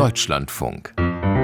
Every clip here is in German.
Deutschlandfunk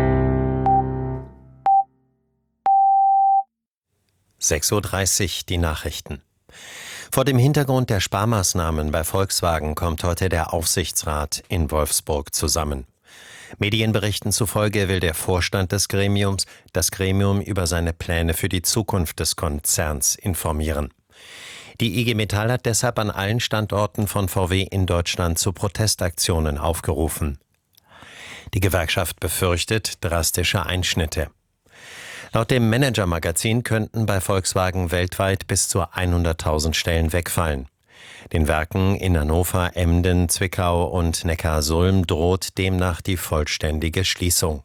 6:30 Uhr die Nachrichten. Vor dem Hintergrund der Sparmaßnahmen bei Volkswagen kommt heute der Aufsichtsrat in Wolfsburg zusammen. Medienberichten zufolge will der Vorstand des Gremiums das Gremium über seine Pläne für die Zukunft des Konzerns informieren. Die IG Metall hat deshalb an allen Standorten von VW in Deutschland zu Protestaktionen aufgerufen. Die Gewerkschaft befürchtet drastische Einschnitte. Laut dem Manager-Magazin könnten bei Volkswagen weltweit bis zu 100.000 Stellen wegfallen. Den Werken in Hannover, Emden, Zwickau und Neckarsulm droht demnach die vollständige Schließung.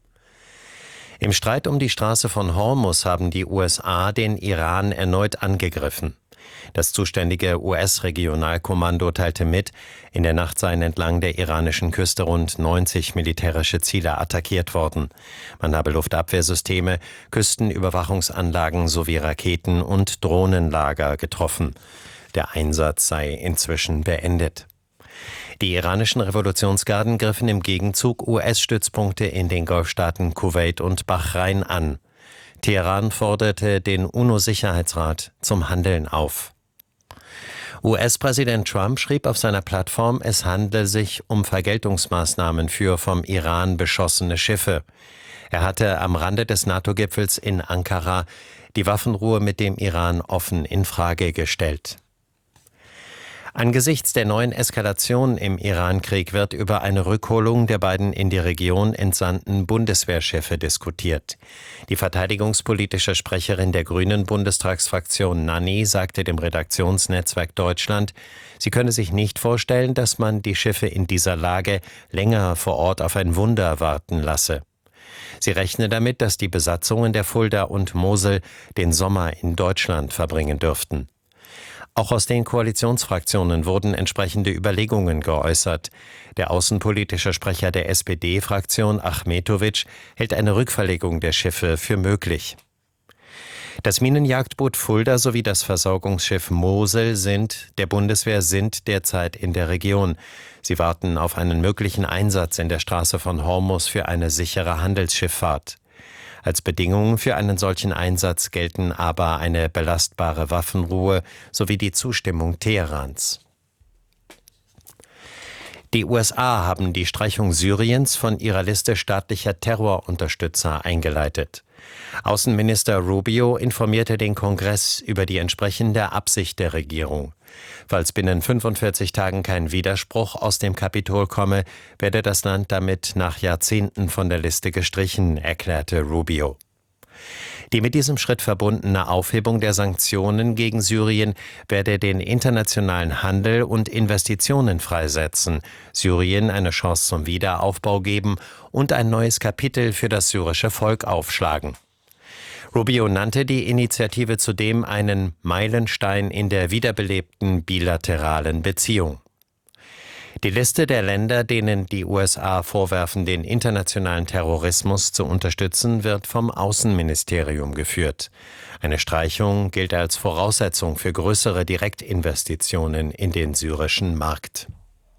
Im Streit um die Straße von Hormuz haben die USA den Iran erneut angegriffen. Das zuständige US-Regionalkommando teilte mit, in der Nacht seien entlang der iranischen Küste rund 90 militärische Ziele attackiert worden. Man habe Luftabwehrsysteme, Küstenüberwachungsanlagen sowie Raketen- und Drohnenlager getroffen. Der Einsatz sei inzwischen beendet. Die iranischen Revolutionsgarden griffen im Gegenzug US-Stützpunkte in den Golfstaaten Kuwait und Bahrain an. Teheran forderte den UNO-Sicherheitsrat zum Handeln auf. US-Präsident Trump schrieb auf seiner Plattform, es handle sich um Vergeltungsmaßnahmen für vom Iran beschossene Schiffe. Er hatte am Rande des NATO-Gipfels in Ankara die Waffenruhe mit dem Iran offen in Frage gestellt. Angesichts der neuen Eskalation im Iran-Krieg wird über eine Rückholung der beiden in die Region entsandten Bundeswehrschiffe diskutiert. Die verteidigungspolitische Sprecherin der Grünen Bundestagsfraktion Nanni sagte dem Redaktionsnetzwerk Deutschland, sie könne sich nicht vorstellen, dass man die Schiffe in dieser Lage länger vor Ort auf ein Wunder warten lasse. Sie rechne damit, dass die Besatzungen der Fulda und Mosel den Sommer in Deutschland verbringen dürften. Auch aus den Koalitionsfraktionen wurden entsprechende Überlegungen geäußert. Der außenpolitische Sprecher der SPD-Fraktion, Achmetovic, hält eine Rückverlegung der Schiffe für möglich. Das Minenjagdboot Fulda sowie das Versorgungsschiff Mosel der Bundeswehr sind derzeit in der Region. Sie warten auf einen möglichen Einsatz in der Straße von Hormuz für eine sichere Handelsschifffahrt. Als Bedingung für einen solchen Einsatz gelten aber eine belastbare Waffenruhe sowie die Zustimmung Teherans. Die USA haben die Streichung Syriens von ihrer Liste staatlicher Terrorunterstützer eingeleitet. Außenminister Rubio informierte den Kongress über die entsprechende Absicht der Regierung. Falls binnen 45 Tagen kein Widerspruch aus dem Kapitol komme, werde das Land damit nach Jahrzehnten von der Liste gestrichen, erklärte Rubio. Die mit diesem Schritt verbundene Aufhebung der Sanktionen gegen Syrien werde den internationalen Handel und Investitionen freisetzen, Syrien eine Chance zum Wiederaufbau geben und ein neues Kapitel für das syrische Volk aufschlagen. Rubio nannte die Initiative zudem einen Meilenstein in der wiederbelebten bilateralen Beziehung. Die Liste der Länder, denen die USA vorwerfen, den internationalen Terrorismus zu unterstützen, wird vom Außenministerium geführt. Eine Streichung gilt als Voraussetzung für größere Direktinvestitionen in den syrischen Markt.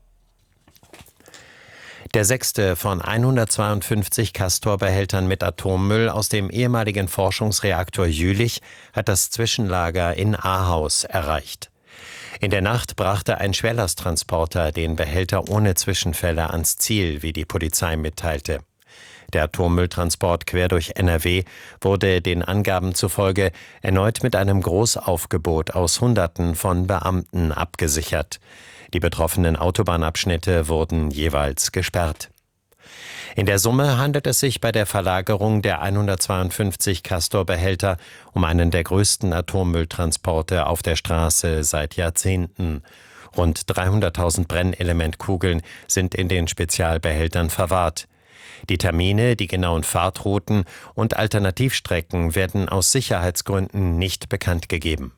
Der 6. von 152 Castor-Behältern mit Atommüll aus dem ehemaligen Forschungsreaktor Jülich hat das Zwischenlager in Ahaus erreicht. In der Nacht brachte ein Schwerlasttransporter den Behälter ohne Zwischenfälle ans Ziel, wie die Polizei mitteilte. Der Atommülltransport quer durch NRW wurde den Angaben zufolge erneut mit einem Großaufgebot aus Hunderten von Beamten abgesichert. Die betroffenen Autobahnabschnitte wurden jeweils gesperrt. In der Summe handelt es sich bei der Verlagerung der 152 Castor-Behälter um einen der größten Atommülltransporte auf der Straße seit Jahrzehnten. Rund 300.000 Brennelementkugeln sind in den Spezialbehältern verwahrt. Die Termine, die genauen Fahrtrouten und Alternativstrecken werden aus Sicherheitsgründen nicht bekannt gegeben.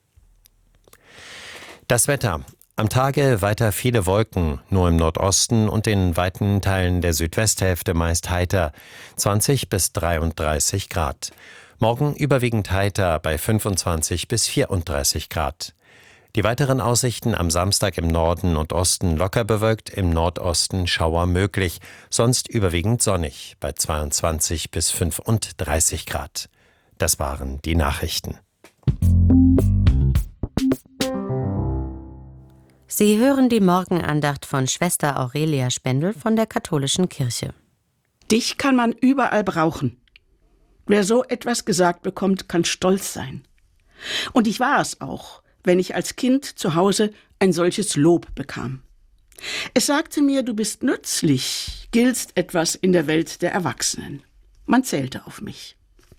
Das Wetter. Am Tage weiter viele Wolken, nur im Nordosten und in weiten Teilen der Südwesthälfte meist heiter, 20 bis 33 Grad. Morgen überwiegend heiter bei 25 bis 34 Grad. Die weiteren Aussichten am Samstag im Norden und Osten locker bewölkt, im Nordosten Schauer möglich, sonst überwiegend sonnig bei 22 bis 35 Grad. Das waren die Nachrichten. Sie hören die Morgenandacht von Schwester Aurelia Spendel von der Katholischen Kirche. Dich kann man überall brauchen. Wer so etwas gesagt bekommt, kann stolz sein. Und ich war es auch, wenn ich als Kind zu Hause ein solches Lob bekam. Es sagte mir, du bist nützlich, giltst etwas in der Welt der Erwachsenen. Man zählte auf mich.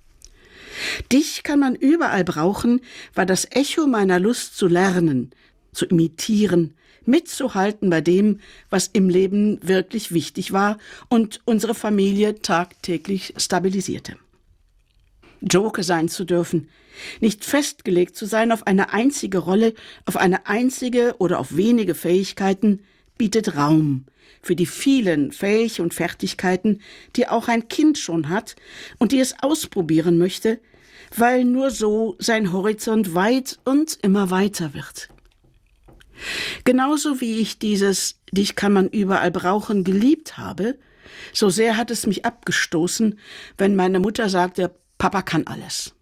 Dich kann man überall brauchen, war das Echo meiner Lust zu lernen, zu imitieren, mitzuhalten bei dem, was im Leben wirklich wichtig war und unsere Familie tagtäglich stabilisierte. Joker sein zu dürfen, nicht festgelegt zu sein auf eine einzige Rolle, auf eine einzige oder auf wenige Fähigkeiten, bietet Raum für die vielen Fähigkeiten und Fertigkeiten, die auch ein Kind schon hat und die es ausprobieren möchte, weil nur so sein Horizont weit und immer weiter wird. Genauso wie ich dieses Dich kann man überall brauchen geliebt habe, so sehr hat es mich abgestoßen, wenn meine Mutter sagte, Papa kann alles.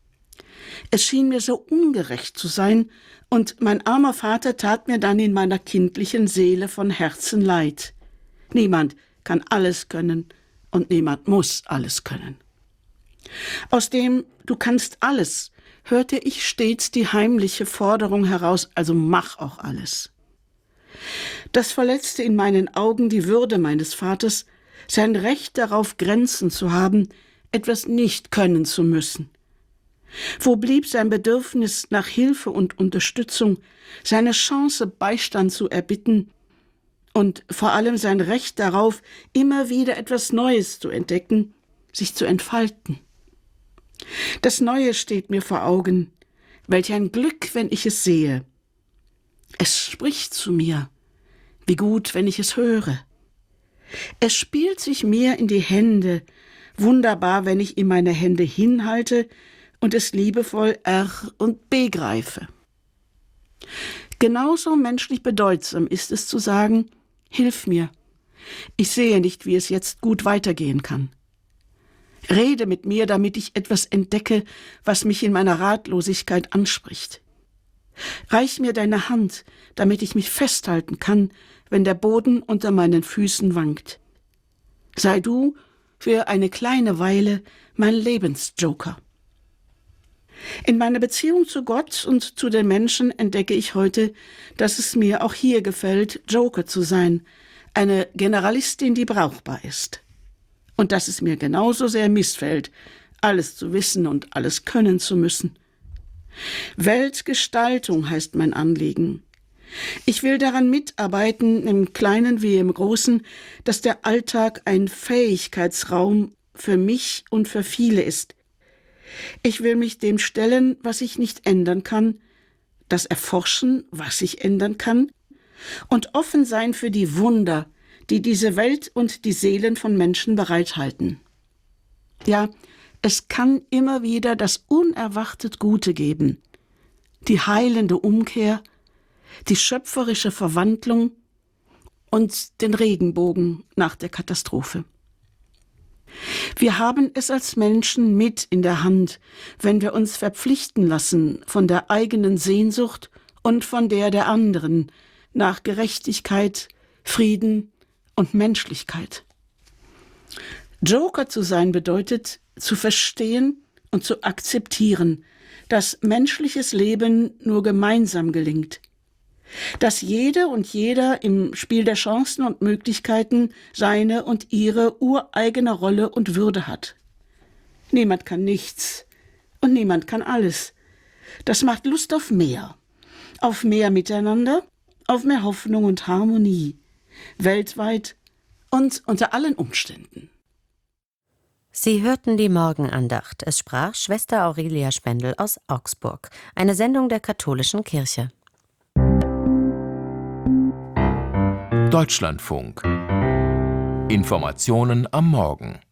Es schien mir so ungerecht zu sein, und mein armer Vater tat mir dann in meiner kindlichen Seele von Herzen leid. Niemand kann alles können und niemand muss alles können. Aus dem Du kannst alles hörte ich stets die heimliche Forderung heraus, also mach auch alles. Das verletzte in meinen Augen die Würde meines Vaters, sein Recht darauf, Grenzen zu haben, etwas nicht können zu müssen. Wo blieb sein Bedürfnis nach Hilfe und Unterstützung, seine Chance, Beistand zu erbitten und vor allem sein Recht darauf, immer wieder etwas Neues zu entdecken, sich zu entfalten? Das Neue steht mir vor Augen. Welch ein Glück, wenn ich es sehe. Es spricht zu mir. Wie gut, wenn ich es höre. Es spielt sich mir in die Hände. Wunderbar, wenn ich ihm meine Hände hinhalte und es liebevoll R und B greife. Genauso menschlich bedeutsam ist es zu sagen, hilf mir. Ich sehe nicht, wie es jetzt gut weitergehen kann. Rede mit mir, damit ich etwas entdecke, was mich in meiner Ratlosigkeit anspricht. Reich mir deine Hand, damit ich mich festhalten kann, wenn der Boden unter meinen Füßen wankt. Sei du für eine kleine Weile mein Lebensjoker. In meiner Beziehung zu Gott und zu den Menschen entdecke ich heute, dass es mir auch hier gefällt, Joker zu sein, eine Generalistin, die brauchbar ist. Und dass es mir genauso sehr missfällt, alles zu wissen und alles können zu müssen. Weltgestaltung heißt mein Anliegen. Ich will daran mitarbeiten, im Kleinen wie im Großen, dass der Alltag ein Fähigkeitsraum für mich und für viele ist. Ich will mich dem stellen, was ich nicht ändern kann, das erforschen, was ich ändern kann, und offen sein für die Wunder, die diese Welt und die Seelen von Menschen bereithalten. Ja, es kann immer wieder das unerwartet Gute geben, die heilende Umkehr, die schöpferische Verwandlung und den Regenbogen nach der Katastrophe. Wir haben es als Menschen mit in der Hand, wenn wir uns verpflichten lassen von der eigenen Sehnsucht und von der anderen nach Gerechtigkeit, Frieden und Menschlichkeit. Joker zu sein bedeutet, zu verstehen und zu akzeptieren, dass menschliches Leben nur gemeinsam gelingt. Dass jede und jeder im Spiel der Chancen und Möglichkeiten seine und ihre ureigene Rolle und Würde hat. Niemand kann nichts und niemand kann alles. Das macht Lust auf mehr Miteinander, auf mehr Hoffnung und Harmonie, weltweit und unter allen Umständen. Sie hörten die Morgenandacht. Es sprach Schwester Aurelia Spendel aus Augsburg, eine Sendung der Katholischen Kirche. Deutschlandfunk. Informationen am Morgen.